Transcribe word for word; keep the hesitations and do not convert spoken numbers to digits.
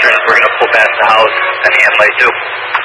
We're going to pull past the house and hand light too.